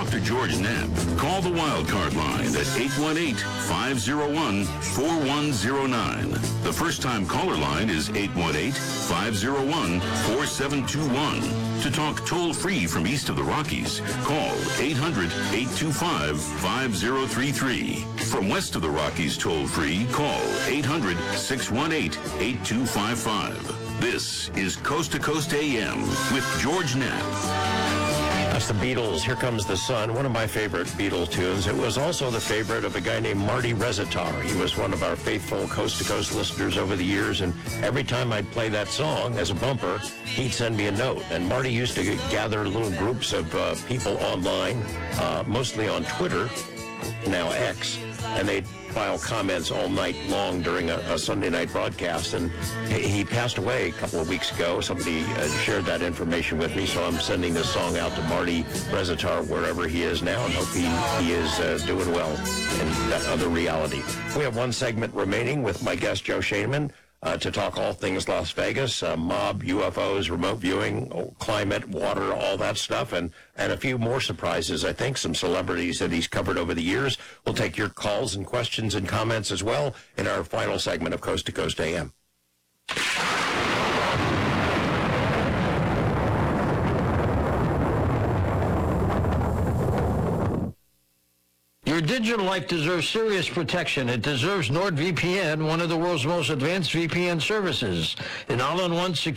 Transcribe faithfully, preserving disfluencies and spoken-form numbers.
talk to George Knapp, call the Wildcard line at eight one eight, five oh one, four one oh nine. The first-time caller line is eight one eight, five oh one, four seven two one. To talk toll-free from east of the Rockies, call eight hundred, eight two five, five oh three three. From west of the Rockies toll-free, call eight hundred, six one eight, eight two five five. This is Coast to Coast A M with George Knapp. That's the Beatles, Here Comes the Sun, one of my favorite Beatles tunes. It was also the favorite of a guy named Marty Rezitar. He was one of our faithful coast-to-coast listeners over the years, and every time I'd play that song as a bumper, he'd send me a note. And Marty used to gather little groups of uh, people online, uh, mostly on Twitter, now X, and they'd file comments all night long during a, a Sunday night broadcast. And he, he passed away a couple of weeks ago. Somebody uh, shared that information with me, so I'm sending this song out to Marty Rezitar wherever he is now, and hope he, he is uh, doing well in that other reality. We have one segment remaining with my guest, Joe Shainman, Uh, to talk all things Las Vegas, uh, mob, U F Os, remote viewing, climate, water, all that stuff, and, and a few more surprises, I think, some celebrities that he's covered over the years. We'll take your calls and questions and comments as well in our final segment of Coast to Coast A M. Your digital life deserves serious protection. It deserves NordVPN, one of the world's most advanced V P N services. An all-in-one security